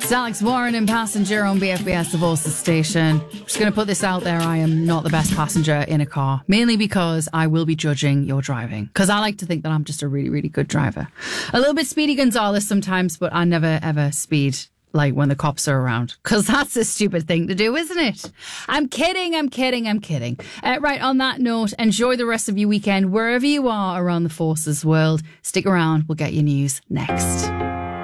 It's Alex Warren and Passenger on BFBS, the Voices station. Just going to put this out there. I am not the best passenger in a car, mainly because I will be judging your driving. Because I like to think that I'm just a really, really good driver. A little bit Speedy Gonzales sometimes, but I never, ever speed like when the cops are around. Because that's a stupid thing to do, isn't it? I'm kidding. Right, on that note, enjoy the rest of your weekend wherever you are around the Forces world. Stick around. We'll get your news next.